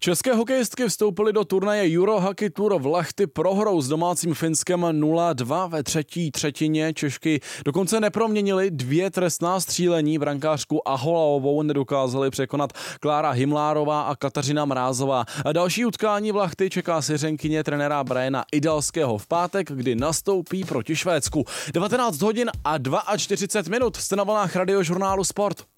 České hokejistky vstoupily do turnaje Euro Hockey Tour v Lahti prohrou s domácím Finskem 0-2 ve třetí třetině. Češky dokonce neproměnily 2 trestná střílení. Brankářku Aholaovou nedokázali překonat Klára Himlárová a Kateřina Mrázová. A další utkání v Lahti čeká Syřenkyně trenéra Briana Idalského v pátek, kdy nastoupí proti Švédsku. 19 hodin a 42 minut jste na vlnách Radiožurnálu Sport.